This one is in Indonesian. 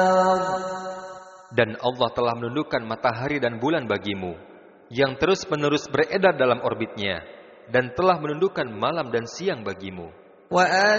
Dan Allah telah menundukkan matahari dan bulan bagimu, yang terus-menerus beredar dalam orbitnya, dan telah menundukkan malam dan siang bagimu.